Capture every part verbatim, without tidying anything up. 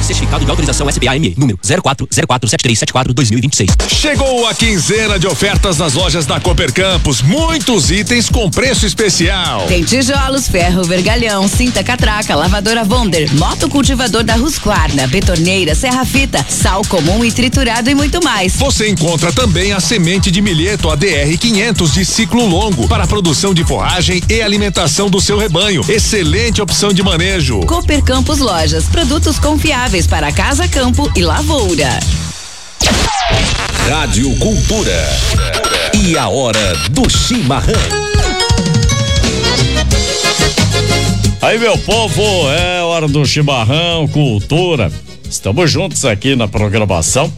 Certificado de autorização S B A M E, número zero quatro zero quatro sete três sete quatro dois mil e vinte e seis. Chegou a quinzena de ofertas nas lojas da Cooper Campos. Muitos itens com preço especial. Tem tijolos, ferro, vergalhão, cinta catraca, lavadora Wonder, motocultivador da Husqvarna, betorneira, serra-fita, sal comum e triturado e muito mais. Você encontra também a semente de milheto A D R quinhentos de ciclo longo para a produção de forragem e alimentação do seu rebanho. Excelente opção de manejo. Cooper Campos Lojas, produtos confiáveis para casa, campo e lavoura. Rádio Cultura. E a hora do chimarrão. Aí, meu povo, é hora do chimarrão, cultura. Estamos juntos aqui na programação.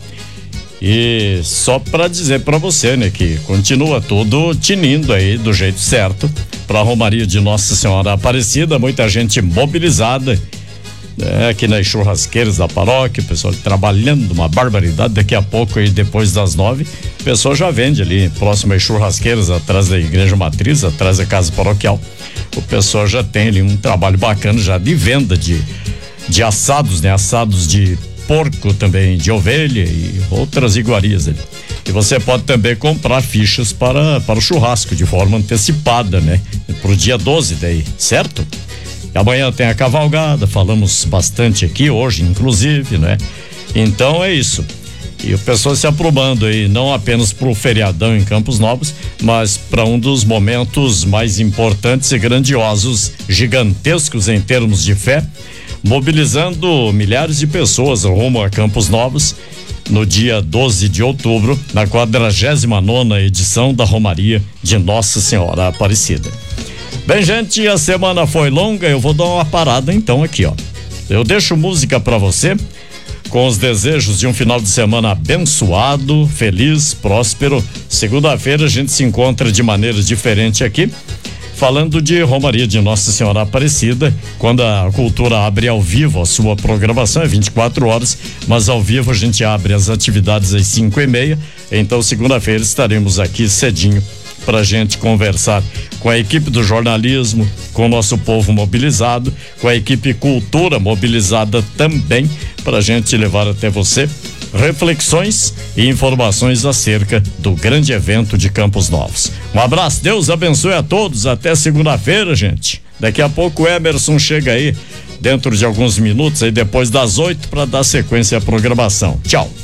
E só para dizer para você, né, que continua tudo tinindo aí do jeito certo para a Romaria de Nossa Senhora Aparecida, muita gente mobilizada, né, aqui nas churrasqueiras da paróquia, o pessoal trabalhando uma barbaridade. Daqui a pouco aí, depois das nove, o pessoal já vende ali próximo às churrasqueiras, atrás da igreja matriz, atrás da casa paroquial. O pessoal já tem ali um trabalho bacana já de venda de, de assados, né, assados de porco também, de ovelha e outras iguarias ali. E você pode também comprar fichas para, para o churrasco de forma antecipada, né? Pro dia doze daí, certo? E amanhã tem a cavalgada, falamos bastante aqui hoje, inclusive, né? Então é isso. E o pessoal se aprumando aí, não apenas pro feriadão em Campos Novos, mas para um dos momentos mais importantes e grandiosos, gigantescos em termos de fé, mobilizando milhares de pessoas rumo a Campos Novos no dia doze de outubro, na quadragésima nona edição da Romaria de Nossa Senhora Aparecida. Bem, gente, a semana foi longa, eu vou dar uma parada então aqui, ó. Eu deixo música para você com os desejos de um final de semana abençoado, feliz, próspero. Segunda-feira a gente se encontra de maneira diferente aqui, falando de Romaria de Nossa Senhora Aparecida, quando a cultura abre ao vivo a sua programação, é vinte e quatro horas, mas ao vivo a gente abre as atividades às cinco e meia, então segunda-feira estaremos aqui cedinho pra gente conversar com a equipe do jornalismo, com o nosso povo mobilizado, com a equipe cultura mobilizada também, pra gente levar até você reflexões e informações acerca do grande evento de Campos Novos. Um abraço, Deus abençoe a todos, até segunda-feira, gente. Daqui a pouco o Emerson chega aí, dentro de alguns minutos, aí depois das oito, para dar sequência à programação. Tchau.